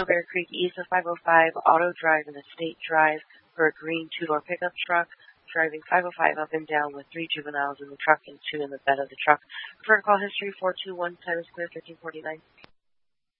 also Bear Creek east of 505, Auto Drive and Estate Drive for a green two-door pickup truck, driving 505 up and down with 3 juveniles in the truck and 2 in the bed of the truck. For call history 421 Times Square 1349.